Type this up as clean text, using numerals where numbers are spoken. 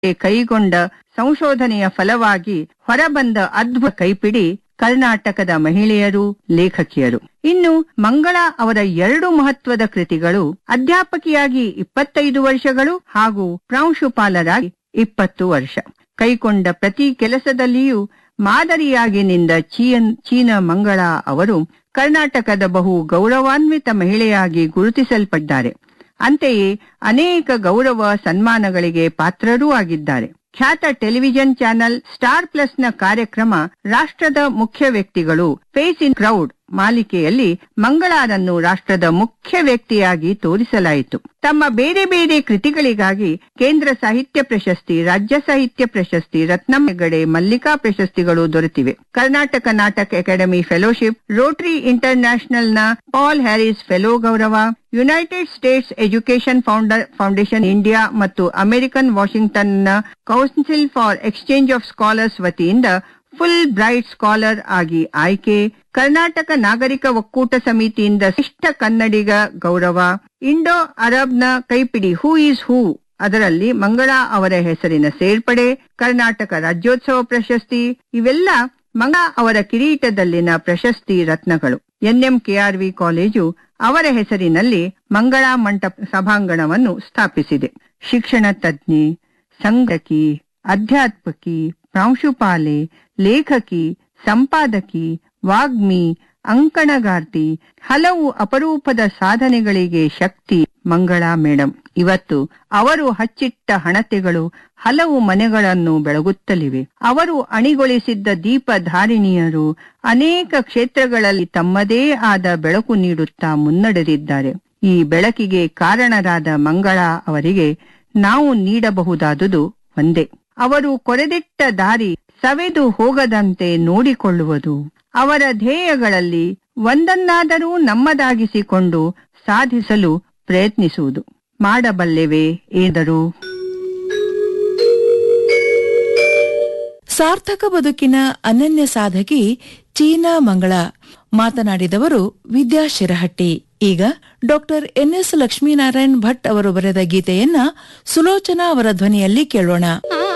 ಕೈಗೊಂಡ ಸಂಶೋಧನೆಯ ಫಲವಾಗಿ ಹೊರಬಂದ ಅದ್ಭುತ ಕೈಪಿಡಿ ಕರ್ನಾಟಕದ ಮಹಿಳೆಯರು ಲೇಖಕಿಯರು. ಇನ್ನು ಮಂಗಳಾ ಅವರ 2 ಮಹತ್ವದ ಕೃತಿಗಳು ಅಧ್ಯಾಪಕಿಯಾಗಿ 25 ವರ್ಷಗಳು ಹಾಗೂ ಪ್ರಾಂಶುಪಾಲರಾಗಿ 20 ವರ್ಷ. ಕೈಕೊಂಡ ಪ್ರತಿ ಕೆಲಸದಲ್ಲಿಯೂ ಮಾದರಿಯಾಗಿ ನಿಂದ ಚೀನ ಮಂಗಳಾ ಅವರು ಕರ್ನಾಟಕದ ಬಹು ಗೌರವಾನ್ವಿತ ಮಹಿಳೆಯಾಗಿ ಗುರುತಿಸಲ್ಪಟ್ಟಿದ್ದಾರೆ. ಅಂತೆಯೇ ಅನೇಕ ಗೌರವ ಸನ್ಮಾನಗಳಿಗೆ ಪಾತ್ರರೂ ಆಗಿದ್ದಾರೆ. ಖ್ಯಾತ ಟೆಲಿವಿಷನ್ ಚಾನೆಲ್ ಸ್ಟಾರ್ ಪ್ಲಸ್ ನ ಕಾರ್ಯಕ್ರಮ ರಾಷ್ಟ್ರದ ಮುಖ್ಯ ವ್ಯಕ್ತಿಗಳು ಫೇಸ್ ಇನ್ ಕ್ರೌಡ್ ಮಾಲಿಕೆಯಲ್ಲಿ ಮಂಗಳಾರನ್ನು ರಾಷ್ಟ್ರದ ಮುಖ್ಯ ವ್ಯಕ್ತಿಯಾಗಿ ತೋರಿಸಲಾಯಿತು. ತಮ್ಮ ಬೇರೆ ಬೇರೆ ಕೃತಿಗಳಿಗಾಗಿ ಕೇಂದ್ರ ಸಾಹಿತ್ಯ ಪ್ರಶಸ್ತಿ, ರಾಜ್ಯ ಸಾಹಿತ್ಯ ಪ್ರಶಸ್ತಿ, ರತ್ನಂ ಹೆಗಡೆ, ಮಲ್ಲಿಕಾ ಪ್ರಶಸ್ತಿಗಳು ದೊರೆತಿವೆ. ಕರ್ನಾಟಕ ನಾಟಕ academy fellowship, Rotary inter national ನ ಪಾಲ್ ಹ್ಯಾರಿಸ್ ಫೆಲೋ ಗೌರವ, United States education foundation India ಮತ್ತು ಅಮೆರಿಕನ್ ವಾಷಿಂಗ್ಟನ್ ನ council for exchange of scholars ವತಿಯಿಂದ ಫುಲ್ ಬ್ರೈಟ್ ಸ್ಕಾಲರ್ ಆಗಿ ಆಯ್ಕೆ, ಕರ್ನಾಟಕ ನಾಗರಿಕ ಒಕ್ಕೂಟ ಸಮಿತಿಯಿಂದ ಶ್ರೇಷ್ಠ ಕನ್ನಡಿಗ ಗೌರವ, ಇಂಡೋ ಅರಬ್ ನ ಕೈಪಿಡಿ ಹೂ ಈಸ್ ಹೂ ಅದರಲ್ಲಿ ಮಂಗಳಾ ಅವರ ಹೆಸರಿನ ಸೇರ್ಪಡೆ, ಕರ್ನಾಟಕ ರಾಜ್ಯೋತ್ಸವ ಪ್ರಶಸ್ತಿ ಇವೆಲ್ಲ ಮಂಗಳಾ ಅವರ ಕಿರೀಟದಲ್ಲಿನ ಪ್ರಶಸ್ತಿ ರತ್ನಗಳು. NMKRV ಕಾಲೇಜು ಅವರ ಹೆಸರಿನಲ್ಲಿ ಮಂಗಳಾ ಮಂಟಪ ಸಭಾಂಗಣವನ್ನು ಸ್ಥಾಪಿಸಿದೆ. ಶಿಕ್ಷಣ ತಜ್ಞೆ, ಸಂಘಟಕಿ, ಅಧ್ಯಾತ್ಮಕಿ, ಪ್ರಾಂಶುಪಾಲೆ, ಲೇಖಕಿ, ಸಂಪಾದಕಿ, ವಾಗ್ಮಿ, ಅಂಕಣಗಾರ್ತಿ, ಹಲವು ಅಪರೂಪದ ಸಾಧನೆಗಳಿಗೆ ಶಕ್ತಿ ಮಂಗಳಾ ಮೇಡಂ. ಇವತ್ತು ಅವರು ಹಚ್ಚಿಟ್ಟ ಹಣತೆಗಳು ಹಲವು ಮನೆಗಳನ್ನು ಬೆಳಗುತ್ತಲಿವೆ. ಅವರು ಅಣಿಗೊಳಿಸಿದ್ದ ದೀಪಧಾರಿಣಿಯರು ಅನೇಕ ಕ್ಷೇತ್ರಗಳಲ್ಲಿ ತಮ್ಮದೇ ಆದ ಬೆಳಕು ನೀಡುತ್ತಾ ಮುನ್ನಡೆದಿದ್ದಾರೆ. ಈ ಬೆಳಕಿಗೆ ಕಾರಣರಾದ ಮಂಗಳಾ ಅವರಿಗೆ ನಾವು ನೀಡಬಹುದಾದುದು ಒಂದೇ, ಅವರು ಕೊರೆದಿಟ್ಟ ದಾರಿ ಸವೆದು ಹೋಗದಂತೆ ನೋಡಿಕೊಳ್ಳುವುದು. ಅವರ ಧ್ಯೇಯಗಳಲ್ಲಿ ಒಂದನ್ನಾದರೂ ನಮ್ಮದಾಗಿಸಿಕೊಂಡು ಸಾಧಿಸಲು ಪ್ರಯತ್ನಿಸುವುದು. ಮಾಡಬಲ್ಲೆವೇ ಏದರೂ? ಸಾರ್ಥಕ ಬದುಕಿನ ಅನನ್ಯ ಸಾಧಕಿ ಚೀನಾ ಮಂಗಳಾ. ಮಾತನಾಡಿದವರು ವಿದ್ಯಾ ಶಿರಹಟ್ಟಿ. ಈಗ ಡಾಕ್ಟರ್ NS ಲಕ್ಷ್ಮೀನಾರಾಯಣ್ ಭಟ್ ಅವರು ಬರೆದ ಗೀತೆಯನ್ನ ಸುಲೋಚನಾ ಅವರ ಧ್ವನಿಯಲ್ಲಿ ಕೇಳೋಣ.